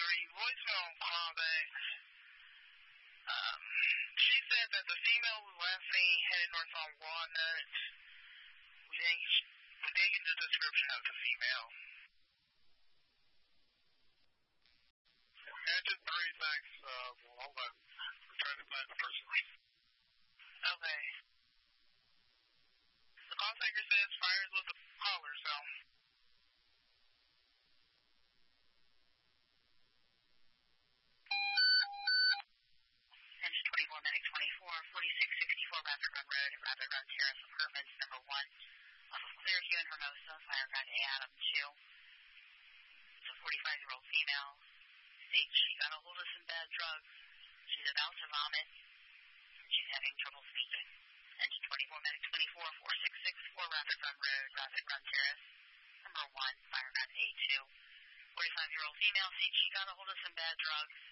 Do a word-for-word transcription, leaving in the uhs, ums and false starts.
three, voicemail call back. Um, she said that the female was last seen headed north on Walnut. We didn't, we didn't get the description of the female. Engine three, thanks. Uh, well, hold on. We're trying to find the person. Okay. The call taker says fires with the caller, so. Engine twenty-four, medic twenty-four, forty-six sixty-four Rapid Run Road, Rapid Run Terrace Apartments, number one. Off of Clearview in Hermosa, fire gun A Adam two. It's a forty-five-year-old female. States she got a hold of some bad drugs. She's about to vomit. She's having trouble speaking. Engine twenty-four, medic twenty-four, forty-six sixty-four Rapid Run Road, Rapid Run Terrace, number one, fire gun A two. forty-five-year-old female, states she got a hold of some bad drugs.